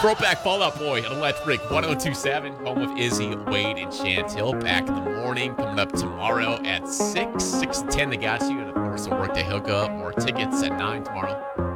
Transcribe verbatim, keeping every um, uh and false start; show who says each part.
Speaker 1: Throwback Fall Out Boy at Electric one oh two point seven, home of Izzy, Wade, and Chantil. Back in the morning, coming up tomorrow at six, six to ten, they got you. And of course, the Workday Hookup. More tickets at nine tomorrow.